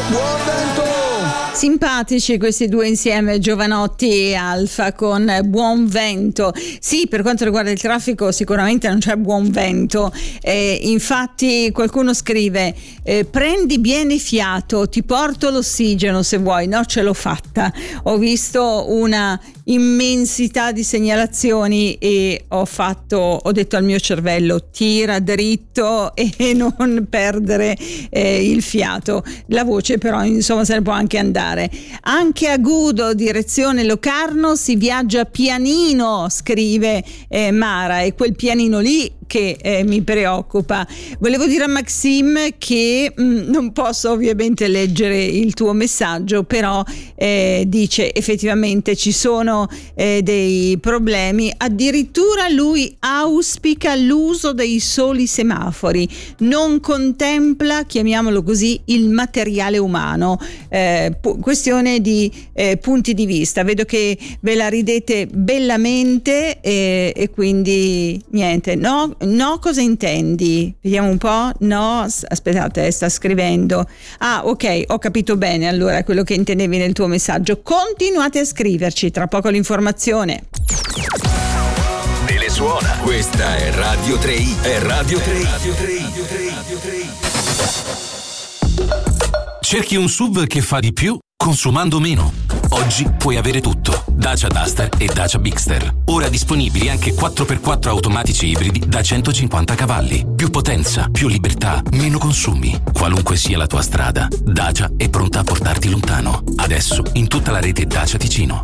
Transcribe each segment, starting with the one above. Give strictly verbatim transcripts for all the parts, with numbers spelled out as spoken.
Buon vento! Simpatici questi due insieme, Giovanotti e Alfa, con Buon Vento. Sì, per quanto riguarda il traffico sicuramente non c'è buon vento, eh, infatti qualcuno scrive eh, prendi bene fiato, ti porto l'ossigeno se vuoi. No, ce l'ho fatta, ho visto una immensità di segnalazioni e ho fatto ho detto al mio cervello tira dritto e non perdere eh, il fiato. La voce però insomma se ne può anche andare. Anche a Gudo, direzione Locarno, si viaggia pianino, scrive eh, Mara, e quel pianino lì che eh, mi preoccupa. Volevo dire a Maxim che mh, non posso ovviamente leggere il tuo messaggio, però eh, dice effettivamente ci sono eh, dei problemi, addirittura lui auspica l'uso dei soli semafori, non contempla, chiamiamolo così, il materiale umano. Eh, pu- questione di eh, punti di vista, vedo che ve la ridete bellamente eh, e quindi niente, no? No, cosa intendi? Vediamo un po'. No, aspettate, sta scrivendo. Ah, ok, ho capito bene allora quello che intendevi nel tuo messaggio. Continuate a scriverci, tra poco l'informazione. Telesuona. Questa è Radio tre i. È Radio tre i. Radio tre i. Radio tre i. Cerchi un S U V che fa di più consumando meno? Oggi puoi avere tutto. Dacia Duster e Dacia Bigster. Ora disponibili anche quattro per quattro automatici ibridi da centocinquanta cavalli. Più potenza, più libertà, meno consumi. Qualunque sia la tua strada, Dacia è pronta a portarti lontano. Adesso in tutta la rete Dacia Ticino.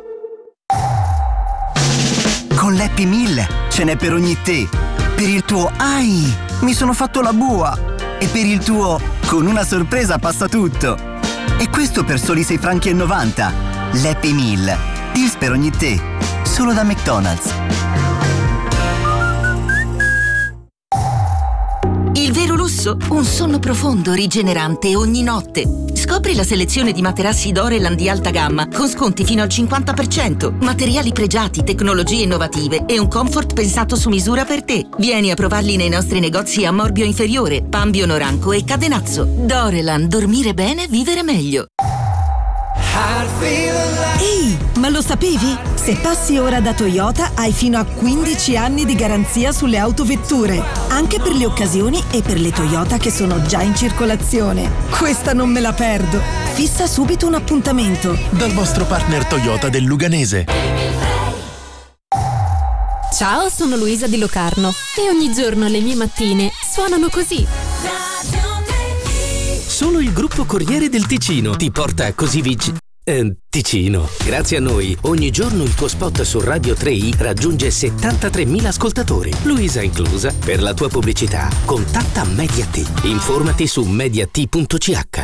Con l'Happy Meal ce n'è per ogni te. Per il tuo ai, mi sono fatto la bua. E per il tuo con una sorpresa passa tutto. E questo per soli sei franchi e novanta. L'Happy Meal. Deals per ogni te. Solo da McDonald's. Il vero lusso? Un sonno profondo, rigenerante ogni notte. Scopri la selezione di materassi Doreland di alta gamma con sconti fino al cinquanta per cento. Materiali pregiati, tecnologie innovative e un comfort pensato su misura per te. Vieni a provarli nei nostri negozi a Morbio Inferiore, Pambio Noranco e Cadenazzo. Doreland, dormire bene, vivere meglio. Ehi, ma lo sapevi? Se passi ora da Toyota hai fino a quindici anni di garanzia sulle autovetture, anche per le occasioni e per le Toyota che sono già in circolazione. Questa non me la perdo. Fissa subito un appuntamento dal vostro partner Toyota del Luganese. Ciao, sono Luisa di Locarno e ogni giorno le mie mattine suonano così. Solo il gruppo Corriere del Ticino ti porta così vicino. Eh, Ticino. Grazie a noi, ogni giorno il tuo spot su Radio tre i raggiunge settantatremila ascoltatori, Luisa inclusa. Per la tua pubblicità, contatta Mediat. Informati su mediat punto c h.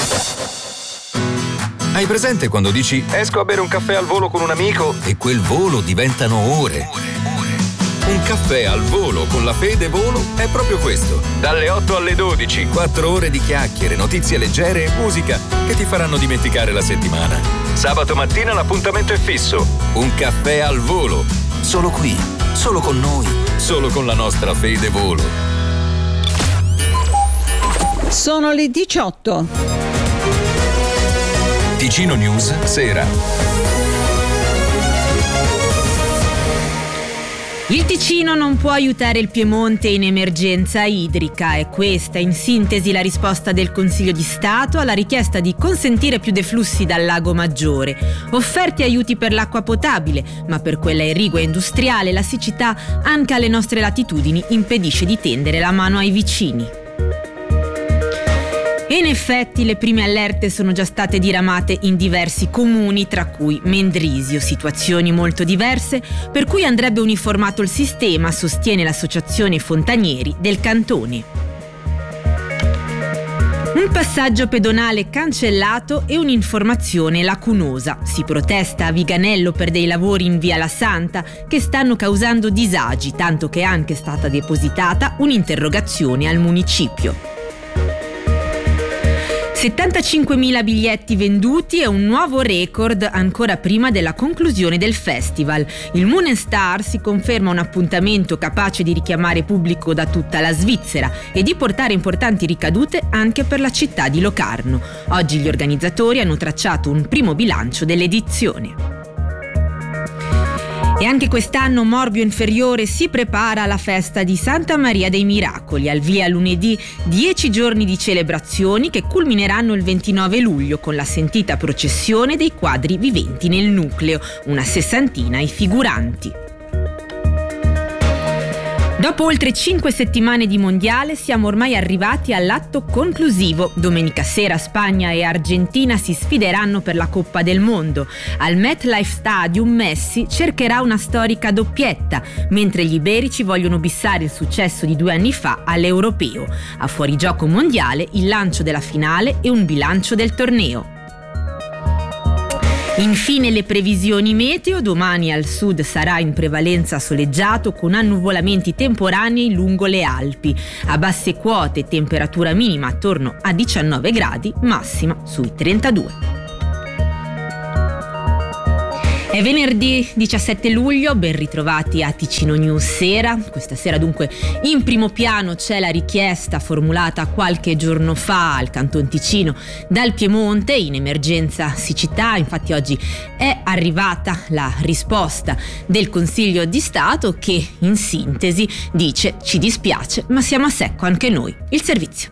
Hai presente quando dici esco a bere un caffè al volo con un amico e quel volo diventano ore? Un caffè al volo con la Fede Volo è proprio questo. Dalle otto alle dodici, quattro ore di chiacchiere, notizie leggere e musica che ti faranno dimenticare la settimana. Sabato mattina l'appuntamento è fisso. Un caffè al volo. Solo qui, solo con noi, solo con la nostra Fede Volo. Sono le diciotto. Ticino News, sera. Il Ticino non può aiutare il Piemonte in emergenza idrica. È questa, in sintesi, la risposta del Consiglio di Stato alla richiesta di consentire più deflussi dal Lago Maggiore. Offerti aiuti per l'acqua potabile, ma per quella irrigua e industriale la siccità anche alle nostre latitudini impedisce di tendere la mano ai vicini. E in effetti le prime allerte sono già state diramate in diversi comuni, tra cui Mendrisio, situazioni molto diverse, per cui andrebbe uniformato il sistema, sostiene l'associazione Fontanieri del cantone. Un passaggio pedonale cancellato e un'informazione lacunosa. Si protesta a Viganello per dei lavori in via La Santa che stanno causando disagi, tanto che è anche stata depositata un'interrogazione al municipio. settantacinquemila biglietti venduti è un nuovo record ancora prima della conclusione del festival. Il Moon Star si conferma un appuntamento capace di richiamare pubblico da tutta la Svizzera e di portare importanti ricadute anche per la città di Locarno. Oggi gli organizzatori hanno tracciato un primo bilancio dell'edizione. E anche quest'anno Morbio Inferiore si prepara alla festa di Santa Maria dei Miracoli. Al via lunedì dieci giorni di celebrazioni che culmineranno il ventinove luglio con la sentita processione dei quadri viventi nel nucleo, una sessantina i figuranti. Dopo oltre cinque settimane di mondiale siamo ormai arrivati all'atto conclusivo. Domenica sera Spagna e Argentina si sfideranno per la Coppa del Mondo. Al MetLife Stadium Messi cercherà una storica doppietta, mentre gli iberici vogliono bissare il successo di due anni fa all'Europeo. A fuorigioco mondiale il lancio della finale e un bilancio del torneo. Infine le previsioni meteo. Domani al sud sarà in prevalenza soleggiato con annuvolamenti temporanei lungo le Alpi. A basse quote temperatura minima attorno a diciannove gradi, massima sui trentadue. È venerdì diciassette luglio, ben ritrovati a Ticino News Sera. Questa sera dunque in primo piano c'è la richiesta formulata qualche giorno fa al Canton Ticino dal Piemonte in emergenza siccità. Infatti oggi è arrivata la risposta del Consiglio di Stato che in sintesi dice: ci dispiace ma siamo a secco anche noi. Il servizio.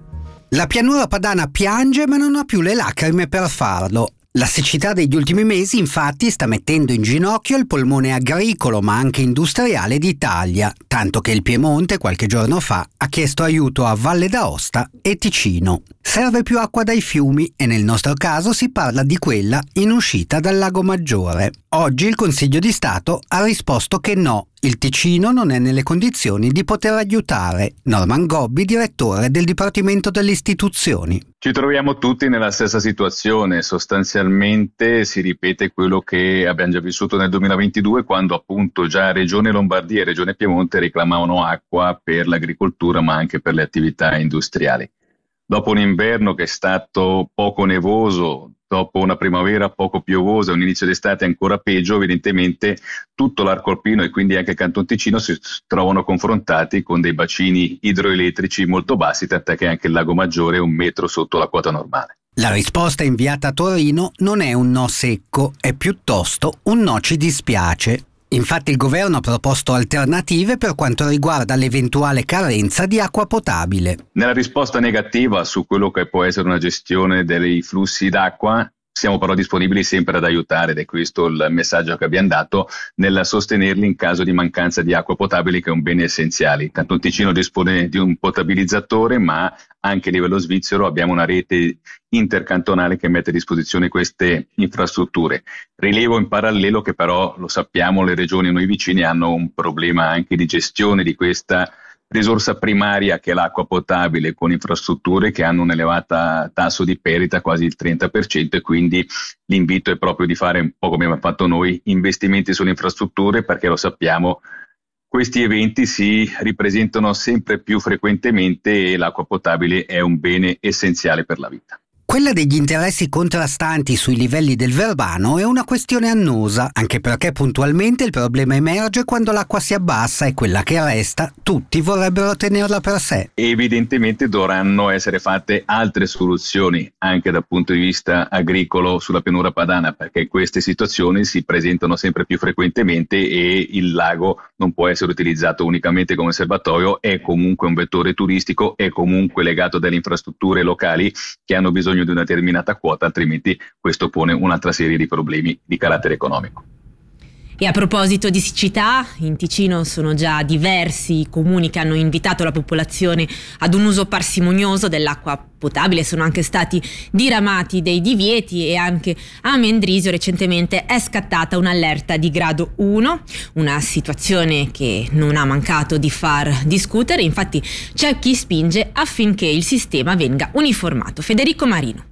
La pianura padana piange ma non ha più le lacrime per farlo. La siccità degli ultimi mesi infatti sta mettendo in ginocchio il polmone agricolo ma anche industriale d'Italia, tanto che il Piemonte qualche giorno fa ha chiesto aiuto a Valle d'Aosta e Ticino. Serve più acqua dai fiumi e nel nostro caso si parla di quella in uscita dal Lago Maggiore. Oggi il Consiglio di Stato ha risposto che no, il Ticino non è nelle condizioni di poter aiutare. Norman Gobbi, direttore del Dipartimento delle Istituzioni. Ci troviamo tutti nella stessa situazione, sostanzialmente si ripete quello che abbiamo già vissuto nel duemilaventidue, quando appunto già Regione Lombardia e Regione Piemonte reclamavano acqua per l'agricoltura ma anche per le attività industriali. Dopo un inverno che è stato poco nevoso, dopo una primavera poco piovosa, un inizio d'estate ancora peggio, evidentemente tutto l'arco alpino e quindi anche il Canton Ticino si trovano confrontati con dei bacini idroelettrici molto bassi, tant'è che anche il Lago Maggiore è un metro sotto la quota normale. La risposta inviata a Torino non è un no secco, è piuttosto un no ci dispiace. Infatti il governo ha proposto alternative per quanto riguarda l'eventuale carenza di acqua potabile. Nella risposta negativa su quello che può essere una gestione dei flussi d'acqua, siamo però disponibili sempre ad aiutare, ed è questo il messaggio che abbiamo dato, nel sostenerli in caso di mancanza di acqua potabile, che è un bene essenziale. Il Canton Ticino dispone di un potabilizzatore, ma anche a livello svizzero abbiamo una rete intercantonale che mette a disposizione queste infrastrutture. Rilevo in parallelo che però, lo sappiamo, le regioni noi vicini hanno un problema anche di gestione di questa risorsa primaria che è l'acqua potabile, con infrastrutture che hanno un elevato tasso di perdita, quasi il trenta per cento, e quindi l'invito è proprio di fare un po' come abbiamo fatto noi, investimenti sulle infrastrutture, perché lo sappiamo, questi eventi si ripresentano sempre più frequentemente e l'acqua potabile è un bene essenziale per la vita. Quella degli interessi contrastanti sui livelli del Verbano è una questione annosa, anche perché puntualmente il problema emerge quando l'acqua si abbassa e quella che resta tutti vorrebbero tenerla per sé. Evidentemente dovranno essere fatte altre soluzioni anche dal punto di vista agricolo sulla pianura padana, perché queste situazioni si presentano sempre più frequentemente e il lago non può essere utilizzato unicamente come serbatoio, è comunque un vettore turistico, è comunque legato dalle infrastrutture locali che hanno bisogno di una determinata quota, altrimenti questo pone un'altra serie di problemi di carattere economico. E a proposito di siccità, in Ticino sono già diversi i comuni che hanno invitato la popolazione ad un uso parsimonioso dell'acqua potabile. Sono anche stati diramati dei divieti e anche a Mendrisio recentemente è scattata un'allerta di grado uno, una situazione che non ha mancato di far discutere. Infatti c'è chi spinge affinché il sistema venga uniformato. Federico Marino.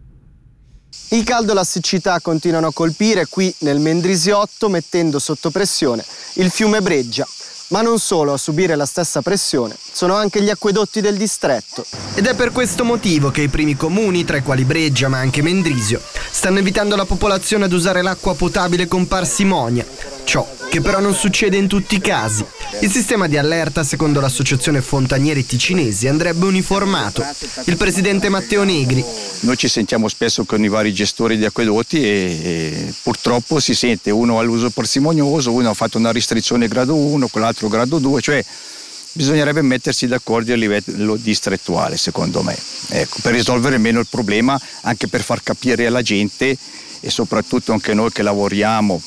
Il caldo e la siccità continuano a colpire qui nel Mendrisiotto, mettendo sotto pressione il fiume Breggia. Ma non solo a subire la stessa pressione sono anche gli acquedotti del distretto. Ed è per questo motivo che i primi comuni, tra i quali Breggia ma anche Mendrisio, stanno invitando la popolazione ad usare l'acqua potabile con parsimonia. Ciò che però non succede in tutti i casi. Il sistema di allerta, secondo l'associazione Fontanieri Ticinesi, andrebbe uniformato. Il presidente Matteo Negri. Noi ci sentiamo spesso con i vari gestori di acquedotti e, e purtroppo si sente uno all'uso parsimonioso, uno ha fatto una restrizione grado uno, quell'altro grado due, cioè bisognerebbe mettersi d'accordo a livello distrettuale, secondo me, ecco, per risolvere meno il problema, anche per far capire alla gente e soprattutto anche noi che lavoriamo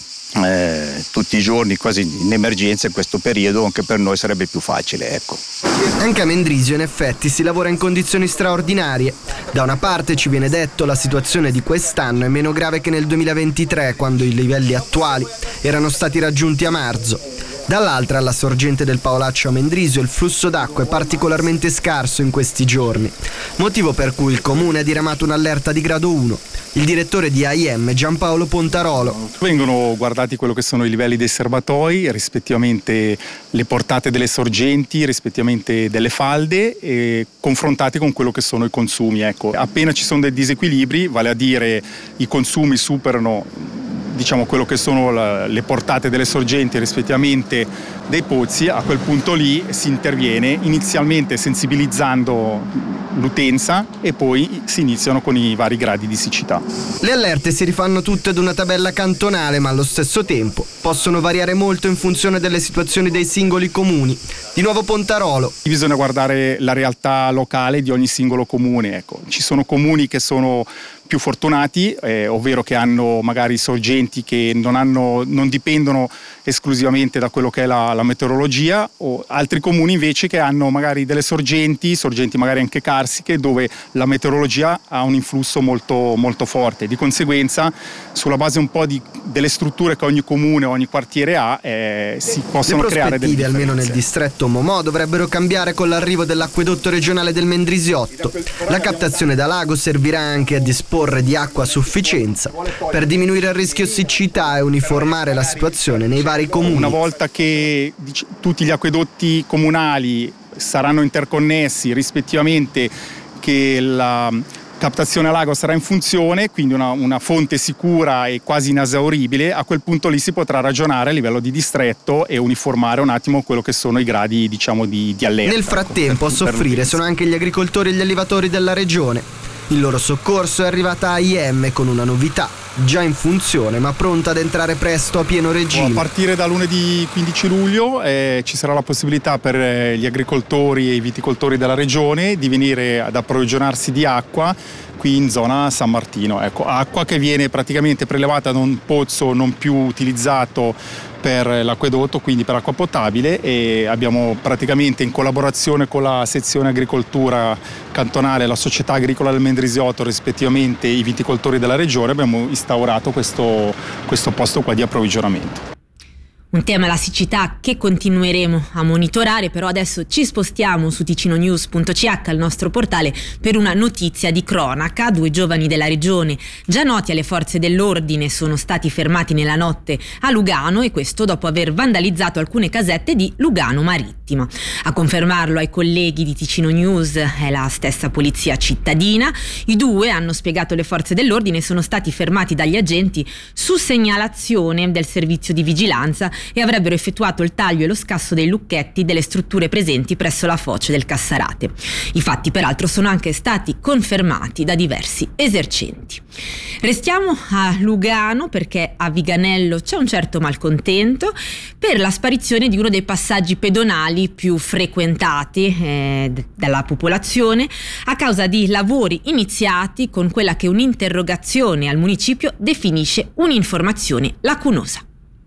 Eh, tutti i giorni quasi in emergenza in questo periodo, anche per noi sarebbe più facile, ecco. Anche a Mendrisio in effetti si lavora in condizioni straordinarie. Da una parte ci viene detto la situazione di quest'anno è meno grave che nel duemilaventitré, quando i livelli attuali erano stati raggiunti a marzo. Dall'altra, alla sorgente del Paolaccio a Mendrisio, il flusso d'acqua è particolarmente scarso in questi giorni, motivo per cui il comune ha diramato un'allerta di grado uno. Il direttore di A I M, Giampaolo Pontarolo. Vengono guardati quello che sono i livelli dei serbatoi, rispettivamente le portate delle sorgenti, rispettivamente delle falde, e confrontati con quello che sono i consumi. Ecco, appena ci sono dei disequilibri, vale a dire i consumi superano diciamo quello che sono la, le portate delle sorgenti rispettivamente dei pozzi, a quel punto lì si interviene inizialmente sensibilizzando l'utenza e poi si iniziano con i vari gradi di siccità. Le allerte si rifanno tutte ad una tabella cantonale, ma allo stesso tempo possono variare molto in funzione delle situazioni dei singoli comuni. Di nuovo Pontarolo. Bisogna guardare la realtà locale di ogni singolo comune. Ecco, ci sono comuni che sono più fortunati, eh, ovvero che hanno magari sorgenti che non, hanno, non dipendono esclusivamente da quello che è la, la meteorologia, o altri comuni invece che hanno magari delle sorgenti, sorgenti magari anche carsiche, dove la meteorologia ha un influsso molto, molto forte. Di conseguenza, sulla base un po' di, delle strutture che ogni comune, ogni quartiere ha, eh, si possono creare delle differenze. Almeno nel distretto Momò dovrebbero cambiare con l'arrivo dell'acquedotto regionale del Mendrisiotto. La captazione da lago servirà anche a disporre di acqua a sufficienza per diminuire il rischio siccità e uniformare la situazione nei vari comuni. Una volta che dic- tutti gli acquedotti comunali saranno interconnessi, rispettivamente che la captazione a lago sarà in funzione, quindi una, una fonte sicura e quasi inesauribile, a quel punto lì si potrà ragionare a livello di distretto e uniformare un attimo quello che sono i gradi, diciamo, di, di allerta. Nel frattempo a soffrire sono anche gli agricoltori e gli allevatori della regione. Il loro soccorso è arrivata A I M con una novità, già in funzione ma pronta ad entrare presto a pieno regime. A partire da lunedì quindici luglio eh, ci sarà la possibilità per eh, gli agricoltori e i viticoltori della regione di venire ad approvvigionarsi di acqua qui in zona San Martino. Ecco, acqua che viene praticamente prelevata da un pozzo non più utilizzato per l'acquedotto, quindi per acqua potabile, e abbiamo praticamente in collaborazione con la sezione agricoltura cantonale e la società agricola del Mendrisiotto, rispettivamente i viticoltori della regione, abbiamo instaurato questo, questo posto qua di approvvigionamento. Un tema, la siccità, che continueremo a monitorare, però adesso ci spostiamo su ticinonews punto c h, il nostro portale, per una notizia di cronaca. Due giovani della regione, già noti alle forze dell'ordine, sono stati fermati nella notte a Lugano, e questo dopo aver vandalizzato alcune casette di Lugano Marittima. A confermarlo ai colleghi di Ticino News è la stessa polizia cittadina. I due, hanno spiegato le forze dell'ordine, sono stati fermati dagli agenti su segnalazione del servizio di vigilanza e avrebbero effettuato il taglio e lo scasso dei lucchetti delle strutture presenti presso la foce del Cassarate. I fatti peraltro sono anche stati confermati da diversi esercenti. Restiamo a Lugano perché a Viganello c'è un certo malcontento per la sparizione di uno dei passaggi pedonali più frequentati eh, dalla popolazione a causa di lavori iniziati con quella che un'interrogazione al municipio definisce un'informazione lacunosa.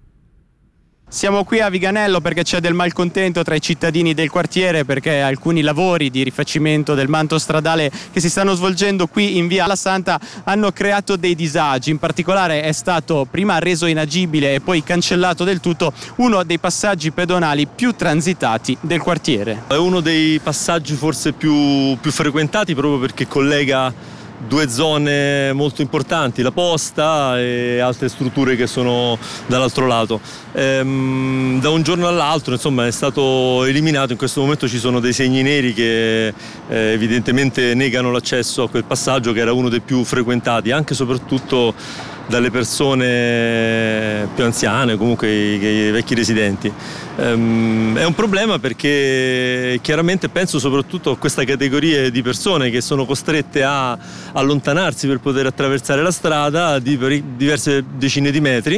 Siamo qui a Viganello perché c'è del malcontento tra i cittadini del quartiere, perché alcuni lavori di rifacimento del manto stradale che si stanno svolgendo qui in via Alla Santa hanno creato dei disagi. In particolare è stato prima reso inagibile e poi cancellato del tutto uno dei passaggi pedonali più transitati del quartiere. È uno dei passaggi forse più, più frequentati, proprio perché collega due zone molto importanti, la posta e altre strutture che sono dall'altro lato. Ehm, da un giorno all'altro insomma è stato eliminato, in questo momento ci sono dei segni neri che eh, evidentemente negano l'accesso a quel passaggio che era uno dei più frequentati, anche e soprattutto dalle persone più anziane, comunque i, i vecchi residenti. Um, è un problema perché chiaramente penso soprattutto a questa categoria di persone che sono costrette a allontanarsi per poter attraversare la strada di diverse decine di metri.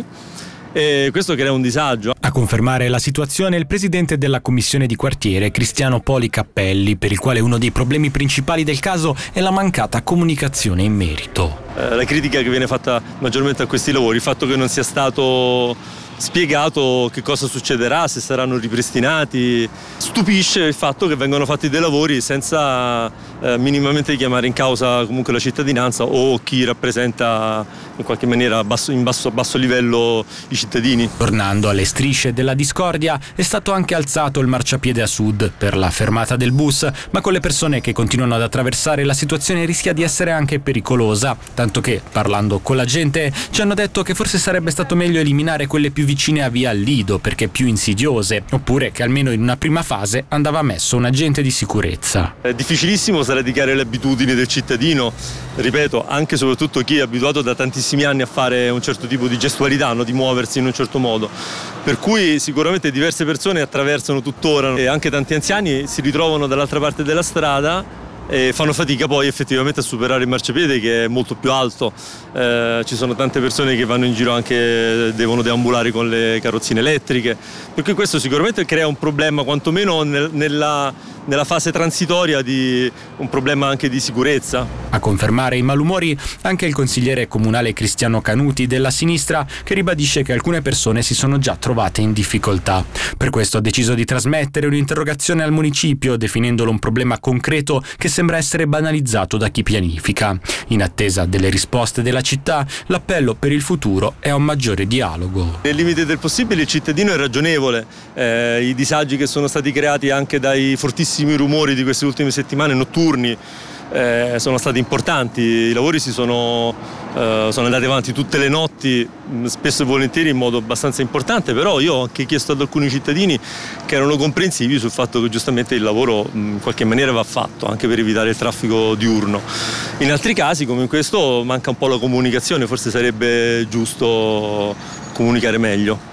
E questo crea un disagio. A confermare la situazione il presidente della commissione di quartiere, Cristiano Poli Cappelli, per il quale uno dei problemi principali del caso è la mancata comunicazione in merito. Eh, la critica che viene fatta maggiormente a questi lavori, il fatto che non sia stato spiegato che cosa succederà, se saranno ripristinati. Stupisce il fatto che vengano fatti dei lavori senza eh, minimamente chiamare in causa comunque la cittadinanza o chi rappresenta in qualche maniera basso, in basso, basso livello i cittadini. Tornando alle strisce della discordia, è stato anche alzato il marciapiede a sud per la fermata del bus, ma con le persone che continuano ad attraversare la situazione rischia di essere anche pericolosa, tanto che, parlando con la gente, ci hanno detto che forse sarebbe stato meglio eliminare quelle più vicine a via Lido perché più insidiose, oppure che almeno in una prima fase andava messo un agente di sicurezza. È difficilissimo sradicare le abitudini del cittadino, ripeto, anche e soprattutto chi è abituato da tantissimi anni a fare un certo tipo di gestualità, no? Di muoversi in un certo modo, per cui sicuramente diverse persone attraversano tuttora e anche tanti anziani si ritrovano dall'altra parte della strada e fanno fatica poi effettivamente a superare il marciapiede, che è molto più alto. Eh, ci sono tante persone che vanno in giro, anche devono deambulare con le carrozzine elettriche, per cui questo sicuramente crea un problema, quantomeno nel, nella, nella fase transitoria, di un problema anche di sicurezza. A confermare i malumori anche il consigliere comunale Cristiano Canuti della sinistra, che ribadisce che alcune persone si sono già trovate in difficoltà. Per questo ha deciso di trasmettere un'interrogazione al municipio, definendolo un problema concreto che sembra essere banalizzato da chi pianifica. In attesa delle risposte della città, l'appello per il futuro è un maggiore dialogo. Nel limite del possibile il cittadino è ragionevole, eh, i disagi che sono stati creati anche dai fortissimi rumori di queste ultime settimane notturni eh, sono stati importanti, i lavori si sono, eh, sono andati avanti tutte le notti, spesso e volentieri in modo abbastanza importante, però io ho anche chiesto ad alcuni cittadini che erano comprensivi sul fatto che giustamente il lavoro in qualche maniera va fatto anche per evitare il traffico diurno. In altri casi, come in questo, manca un po' la comunicazione, forse sarebbe giusto comunicare meglio.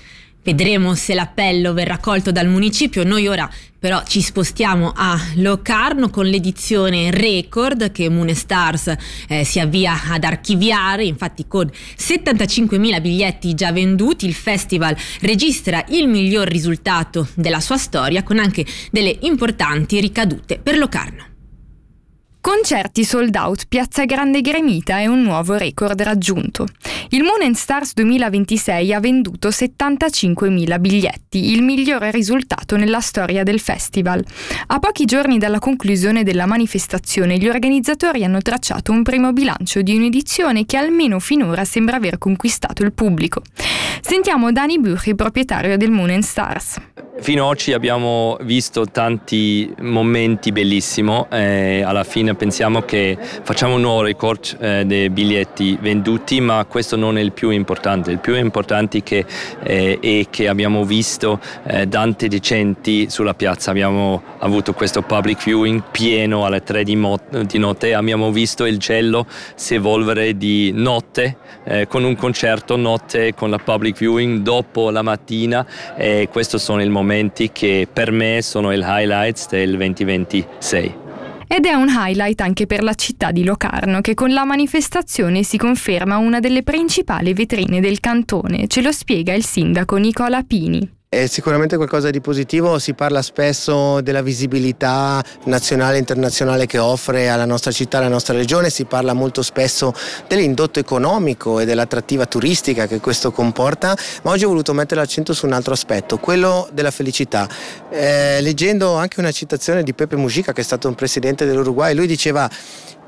Vedremo se l'appello verrà accolto dal municipio. Noi ora però ci spostiamo a Locarno con l'edizione record che Moonstars eh, si avvia ad archiviare. Infatti, con settantacinquemila biglietti già venduti, il festival registra il miglior risultato della sua storia, con anche delle importanti ricadute per Locarno. Concerti sold out, Piazza Grande gremita e un nuovo record raggiunto. Il Moonstars duemilaventisei ha venduto settantacinquemila biglietti, il migliore risultato nella storia del festival. A pochi giorni dalla conclusione della manifestazione, gli organizzatori hanno tracciato un primo bilancio di un'edizione che almeno finora sembra aver conquistato il pubblico. Sentiamo Dani Buchi, proprietario del Moonstars. Fino ad oggi abbiamo visto tanti momenti bellissimi, eh, alla fine pensiamo che facciamo un nuovo record eh, dei biglietti venduti, ma questo non è il più importante. Il più importante che, eh, è che abbiamo visto eh, tante decenti sulla piazza. Abbiamo avuto questo public viewing pieno alle tre di, mo- di notte, abbiamo visto il cielo si evolvere di notte eh, con un concerto notte con la public viewing dopo la mattina, e eh, questo sono il momenti che per me sono il highlights del duemilaventisei. Ed è un highlight anche per la città di Locarno, che con la manifestazione si conferma una delle principali vetrine del cantone. Ce lo spiega il sindaco Nicola Pini. È sicuramente qualcosa di positivo, si parla spesso della visibilità nazionale e internazionale che offre alla nostra città, alla nostra regione, si parla molto spesso dell'indotto economico e dell'attrattiva turistica che questo comporta, ma oggi ho voluto mettere l'accento su un altro aspetto, quello della felicità. Eh, leggendo anche una citazione di Pepe Mujica, che è stato un presidente dell'Uruguay, lui diceva: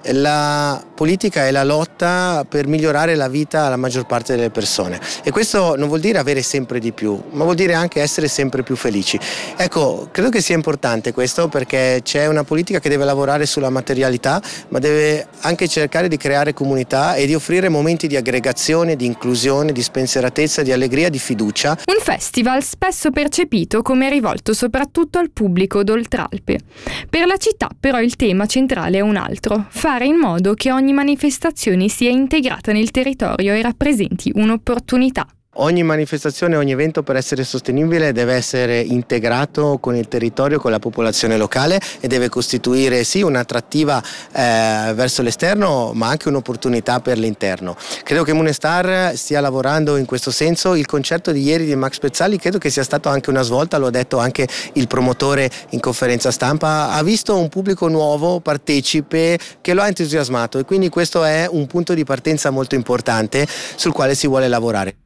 la politica è la lotta per migliorare la vita alla maggior parte delle persone, e questo non vuol dire avere sempre di più, ma vuol dire anche essere sempre più felici. Ecco, credo che sia importante questo, perché c'è una politica che deve lavorare sulla materialità, ma deve anche cercare di creare comunità e di offrire momenti di aggregazione, di inclusione, di spensieratezza, di allegria, di fiducia. Un festival spesso percepito come rivolto soprattutto al pubblico d'Oltralpe. Per la città però il tema centrale è un altro: fare in modo che ogni manifestazione sia integrata nel territorio e rappresenti un'opportunità. Ogni manifestazione, ogni evento, per essere sostenibile deve essere integrato con il territorio, con la popolazione locale, e deve costituire sì un'attrattiva eh, verso l'esterno, ma anche un'opportunità per l'interno. Credo che Moonestar stia lavorando in questo senso. Il concerto di ieri di Max Pezzali credo che sia stato anche una svolta, lo ha detto anche il promotore in conferenza stampa. Ha visto un pubblico nuovo, partecipe, che lo ha entusiasmato, e quindi questo è un punto di partenza molto importante sul quale si vuole lavorare.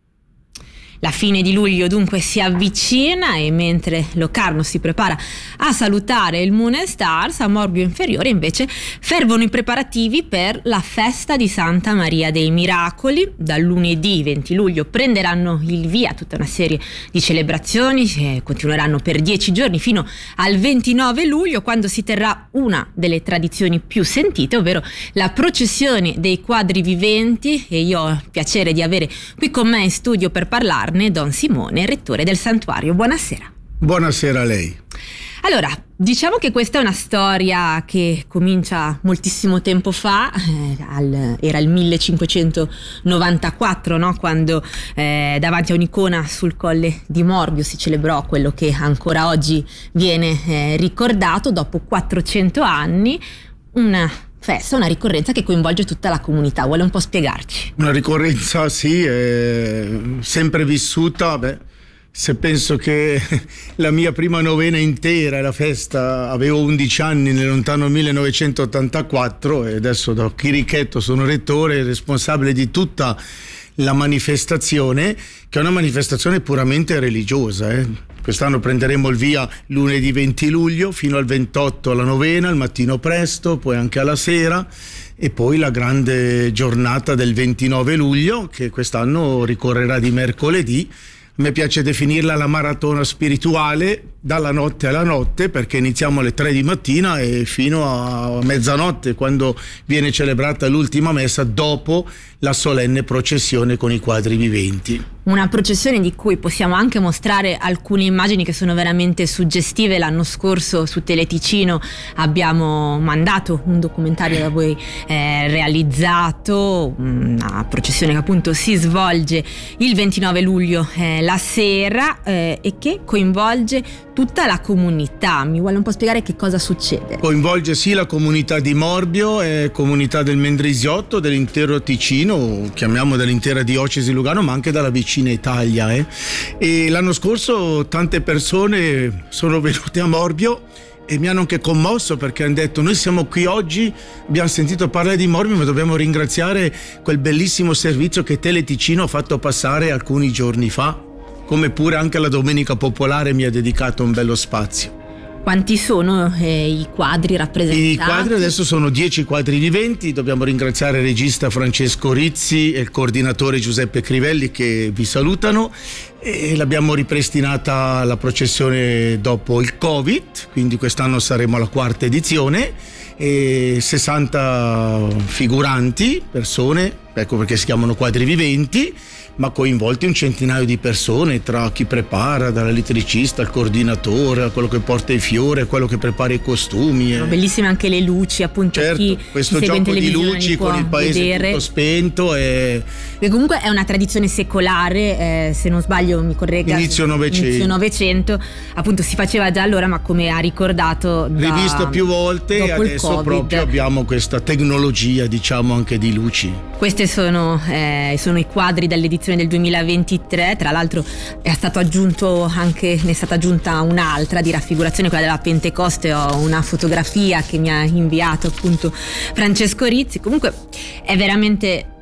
La fine di luglio dunque si avvicina, e mentre Locarno si prepara a salutare il Moonstars, a Morbio Inferiore invece fervono i preparativi per la festa di Santa Maria dei Miracoli. Dal lunedì venti luglio prenderanno il via tutta una serie di celebrazioni che continueranno per dieci giorni fino al ventinove luglio, quando si terrà una delle tradizioni più sentite, ovvero la processione dei quadri viventi. E io ho il piacere di avere qui con me in studio per parlarne Don Simone, rettore del santuario. Buonasera. Buonasera a lei. Allora, diciamo che questa è una storia che comincia moltissimo tempo fa, eh, al, era il millecinquecentonovantaquattro, no? Quando eh, davanti a un'icona sul colle di Morbio si celebrò quello che ancora oggi viene eh, ricordato dopo quattrocento anni, una festa, una ricorrenza che coinvolge tutta la comunità. Vuole un po' spiegarci? Una ricorrenza, sì, è sempre vissuta. Beh, se penso che la mia prima novena intera, la festa, avevo undici anni nel lontano millenovecentottantaquattro, e adesso da Chirichetto sono rettore, responsabile di tutta la manifestazione, che è una manifestazione puramente religiosa. Eh. Quest'anno prenderemo il via lunedì venti luglio fino al ventotto alla novena, al mattino presto, poi anche alla sera, e poi la grande giornata del ventinove luglio, che quest'anno ricorrerà di mercoledì. A me piace definirla la maratona spirituale, dalla notte alla notte, perché iniziamo alle tre di mattina e fino a mezzanotte, quando viene celebrata l'ultima messa dopo la solenne processione con i quadri viventi. Una processione di cui possiamo anche mostrare alcune immagini che sono veramente suggestive. L'anno scorso su Teleticino abbiamo mandato un documentario da voi eh, realizzato, una processione che appunto si svolge il ventinove luglio eh, la sera eh, e che coinvolge tutta la comunità. Mi vuole un po' spiegare che cosa succede? Coinvolge sì la comunità di Morbio, eh, comunità del Mendrisiotto, dell'intero Ticino, chiamiamo dell'intera diocesi Lugano, ma anche dalla vicina Italia. Eh. E l'anno scorso tante persone sono venute a Morbio e mi hanno anche commosso, perché hanno detto: noi siamo qui oggi, abbiamo sentito parlare di Morbio, ma dobbiamo ringraziare quel bellissimo servizio che Teleticino ha fatto passare alcuni giorni fa, come pure anche la Domenica Popolare mi ha dedicato un bello spazio. Quanti sono eh, i quadri rappresentati? I quadri adesso sono dieci quadri viventi. Dobbiamo ringraziare il regista Francesco Rizzi e il coordinatore Giuseppe Crivelli, che vi salutano, e l'abbiamo ripristinata la processione dopo il Covid, quindi quest'anno saremo alla quarta edizione, e sessanta figuranti, persone, ecco perché si chiamano quadri viventi, ma coinvolti un centinaio di persone, tra chi prepara, dall'elettricista al coordinatore, a quello che porta i fiori, a quello che prepara i costumi. Sono bellissime anche le luci, appunto. Certo, chi questo gioco di luci con il paese vedere. Tutto spento. E... e comunque è una tradizione secolare, eh, se non sbaglio mi corregga. Inizio Novecento. Inizio Novecento, appunto si faceva già allora, ma come ha ricordato da, rivisto più volte, e adesso proprio abbiamo questa tecnologia, diciamo, anche di luci. Questi sono, eh, sono i quadri dell'edizione del duemilaventitré. Tra l'altro è stato aggiunto anche, ne è stata aggiunta un'altra di raffigurazione, quella della Pentecoste. Ho una fotografia che mi ha inviato appunto Francesco Rizzi. Comunque è veramente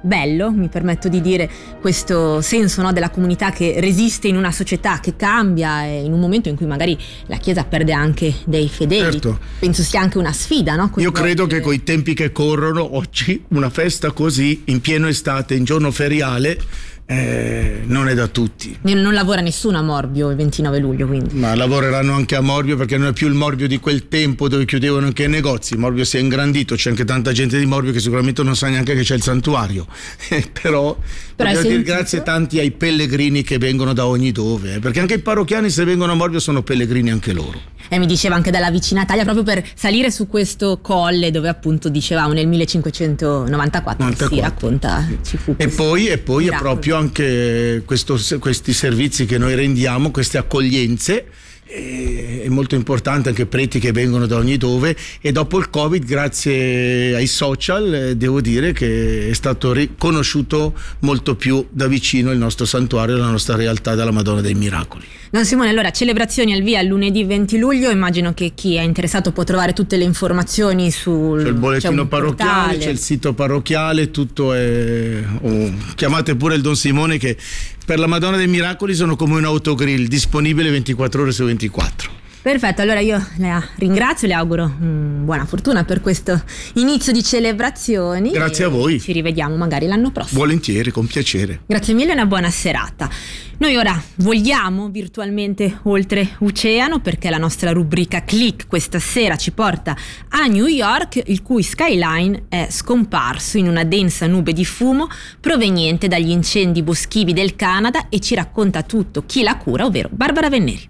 bello, mi permetto di dire, questo senso, no, della comunità che resiste in una società che cambia e in un momento in cui magari la Chiesa perde anche dei fedeli. Certo. Penso sia anche una sfida, no? Io credo che coi tempi che corrono oggi una festa così in pieno estate, in giorno feriale, Eh, non è da tutti. Non lavora nessuno a Morbio il ventinove luglio, quindi. Ma lavoreranno anche a Morbio, perché non è più il Morbio di quel tempo dove chiudevano anche i negozi. Morbio si è ingrandito, c'è anche tanta gente di Morbio che sicuramente non sa neanche che c'è il santuario. Eh, però Però voglio dire sentito? grazie tanti ai pellegrini che vengono da ogni dove, eh, perché anche i parrocchiani, se vengono a Morbio, sono pellegrini anche loro. E mi diceva anche dalla vicina Italia, proprio per salire su questo colle dove appunto dicevamo nel millecinquecentonovantaquattro che si racconta ci fu E poi, e poi è miracolo. proprio anche questo, questi servizi che noi rendiamo, queste accoglienze. È molto importante, anche preti che vengono da ogni dove, e dopo il Covid, grazie ai social, eh, devo dire che è stato riconosciuto molto più da vicino il nostro santuario e la nostra realtà della Madonna dei Miracoli. Don Simone, allora celebrazioni al via lunedì venti luglio, immagino che chi è interessato può trovare tutte le informazioni sul C'è il bollettino c'è un parrocchiale, portale. c'è il sito parrocchiale, tutto è... oh, chiamate pure il Don Simone, che per la Madonna dei Miracoli sono come un autogrill, disponibile ventiquattro ore su ventiquattro. Perfetto, allora io la ringrazio, le auguro mm, buona fortuna per questo inizio di celebrazioni. Grazie a voi. Ci rivediamo magari l'anno prossimo. Volentieri, con piacere. Grazie mille e una buona serata. Noi ora vogliamo virtualmente oltre oceano, perché la nostra rubrica Click questa sera ci porta a New York, il cui skyline è scomparso in una densa nube di fumo proveniente dagli incendi boschivi del Canada, e ci racconta tutto chi la cura, ovvero Barbara Venneri.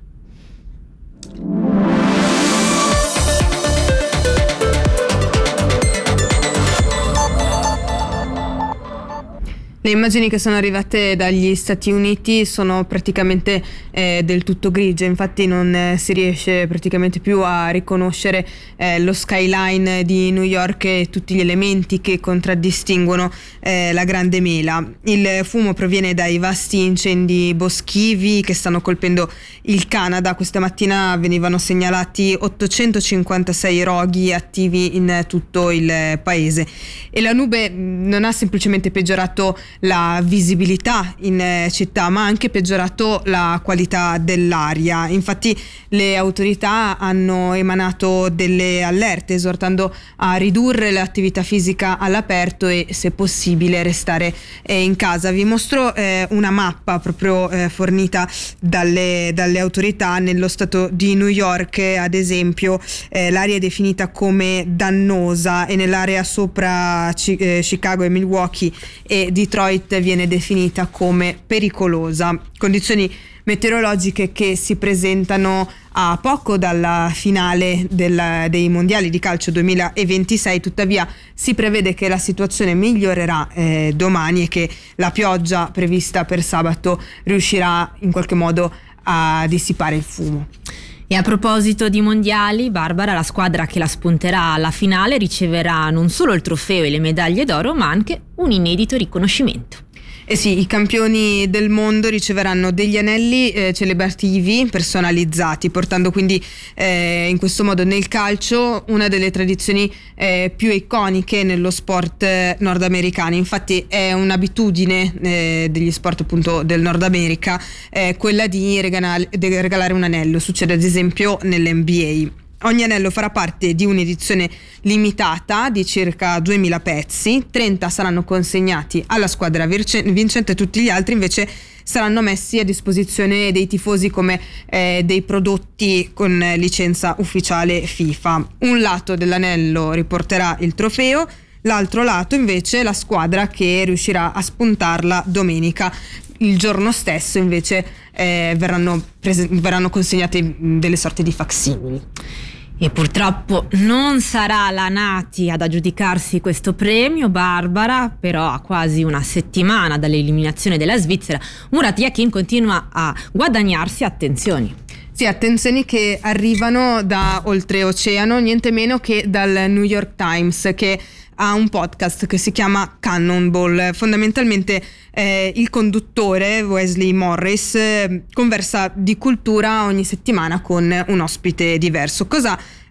Le immagini che sono arrivate dagli Stati Uniti sono praticamente eh, del tutto grigie, infatti non eh, si riesce praticamente più a riconoscere eh, lo skyline di New York e tutti gli elementi che contraddistinguono eh, la Grande Mela. Il fumo proviene dai vasti incendi boschivi che stanno colpendo il Canada. Questa mattina venivano segnalati ottocentocinquantasei roghi attivi in tutto il paese, e la nube non ha semplicemente peggiorato la visibilità in città, ma ha anche peggiorato la qualità dell'aria. Infatti le autorità hanno emanato delle allerte esortando a ridurre l'attività fisica all'aperto e, se possibile, restare eh, in casa. Vi mostro eh, una mappa proprio eh, fornita dalle, dalle autorità. Nello stato di New York, ad esempio, eh, l'aria è definita come dannosa, e nell'area sopra C- eh, Chicago e Milwaukee e Detroit viene definita come pericolosa. Condizioni meteorologiche che si presentano a poco dalla finale del, dei mondiali di calcio duemilaventisei. Tuttavia si prevede che la situazione migliorerà eh, domani e che la pioggia prevista per sabato riuscirà in qualche modo a dissipare il fumo. E a proposito di mondiali, Barbara, la squadra che la spunterà alla finale riceverà non solo il trofeo e le medaglie d'oro, ma anche un inedito riconoscimento. Eh sì, i campioni del mondo riceveranno degli anelli eh, celebrativi personalizzati, portando quindi eh, in questo modo nel calcio una delle tradizioni eh, più iconiche nello sport eh, nordamericano. Infatti è un'abitudine eh, degli sport appunto del Nord America eh, quella di regalare, di regalare un anello. Succede ad esempio nell'N B A. Ogni anello farà parte di un'edizione limitata di circa duemila pezzi, trenta saranno consegnati alla squadra vincente, tutti gli altri invece saranno messi a disposizione dei tifosi come eh, dei prodotti con licenza ufficiale FIFA. Un lato dell'anello riporterà il trofeo, l'altro lato invece la squadra che riuscirà a spuntarla domenica. Il giorno stesso invece eh, verranno, prese- verranno consegnate delle sorte di facsimili. E purtroppo non sarà la Nati ad aggiudicarsi questo premio, Barbara, però a quasi una settimana dall'eliminazione della Svizzera, Murat Yakin continua a guadagnarsi attenzioni. Sì, attenzioni che arrivano da oltreoceano, niente meno che dal New York Times, che ha un podcast che si chiama Cannonball. Fondamentalmente eh, il conduttore Wesley Morris eh, conversa di cultura ogni settimana con un ospite diverso. Cosa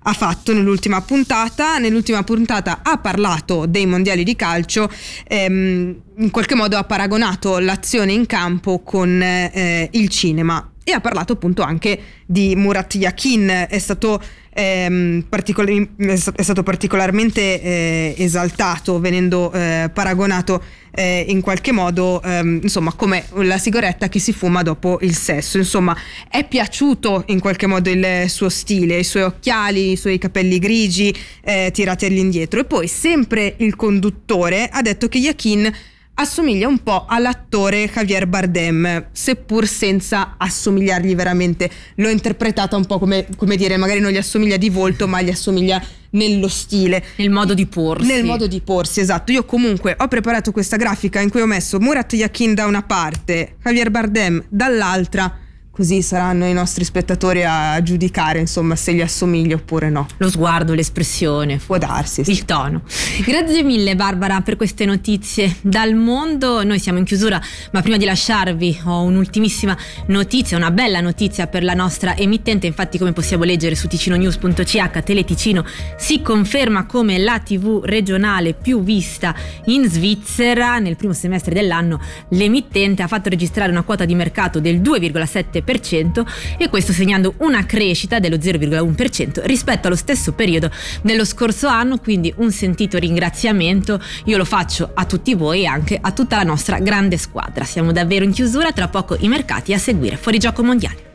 ha fatto nell'ultima puntata. Nell'ultima puntata ha parlato dei mondiali di calcio, ehm, in qualche modo ha paragonato l'azione in campo con eh, il cinema e ha parlato appunto anche di Murat Yakin. È stato ehm, particolari- è stato particolarmente eh, esaltato, venendo eh, paragonato eh, in qualche modo ehm, insomma come la sigaretta che si fuma dopo il sesso. Insomma, è piaciuto in qualche modo il suo stile, i suoi occhiali, i suoi capelli grigi eh, tirati all'indietro. E poi sempre il conduttore ha detto che Yakin assomiglia un po' all'attore Javier Bardem, seppur senza assomigliargli veramente. L'ho interpretata un po' come, come dire, magari non gli assomiglia di volto, ma gli assomiglia nello stile, nel modo di porsi. Nel modo di porsi, esatto. Io comunque ho preparato questa grafica in cui ho messo Murat Yakin da una parte, Javier Bardem dall'altra, così saranno i nostri spettatori a giudicare, insomma, se gli assomiglia oppure no. Lo sguardo, l'espressione, può darsi, sì. Il tono. Grazie mille Barbara per queste notizie dal mondo. Noi siamo in chiusura, ma prima di lasciarvi ho un'ultimissima notizia, una bella notizia per la nostra emittente. Infatti, come possiamo leggere su ticinonews punto c h, Teleticino si conferma come la tivù regionale più vista in Svizzera. Nel primo semestre dell'anno l'emittente ha fatto registrare una quota di mercato del due virgola sette per cento, e questo segnando una crescita dello zero virgola uno per cento rispetto allo stesso periodo dello scorso anno. Quindi un sentito ringraziamento io lo faccio a tutti voi e anche a tutta la nostra grande squadra. Siamo davvero in chiusura, tra poco i mercati, a seguire Fuorigioco Mondiale.